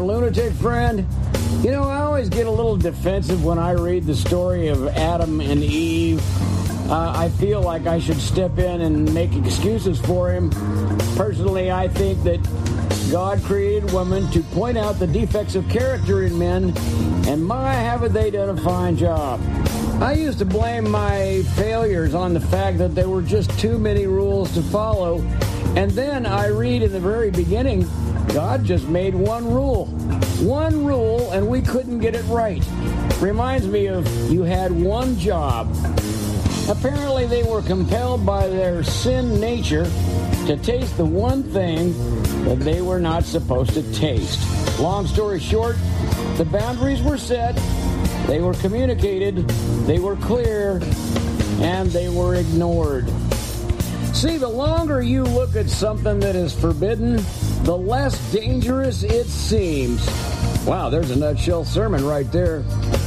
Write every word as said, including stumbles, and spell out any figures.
lunatic friend. You know, I always get a little defensive when I read the story of Adam and Eve. Uh, I feel like I should step in and make excuses for him. Personally, I think that God created women to point out the defects of character in men, and my, haven't they done a fine job. I used to blame my failures on the fact that there were just too many rules to follow, and then I read in the very beginning, God just made one rule. One rule, and we couldn't get it right. Reminds me of you had one job. Apparently they were compelled by their sin nature to taste the one thing that they were not supposed to taste. Long story short, the boundaries were set, they were communicated, they were clear, and they were ignored. See, the longer you look at something that is forbidden, the less dangerous it seems. Wow, there's a nutshell sermon right there.